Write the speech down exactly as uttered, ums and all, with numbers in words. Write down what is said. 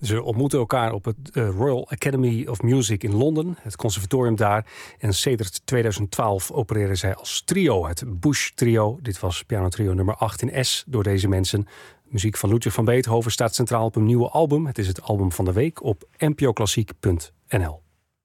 Ze ontmoeten elkaar op het uh, Royal Academy of Music in Londen, het conservatorium daar. En sedert tweeduizend twaalf opereren zij als trio, het Bush Trio. Dit was pianotrio nummer acht in S door deze mensen. Muziek van Ludwig van Beethoven staat centraal op een nieuwe album. Het is het album van de week op n p o klassiek punt n l.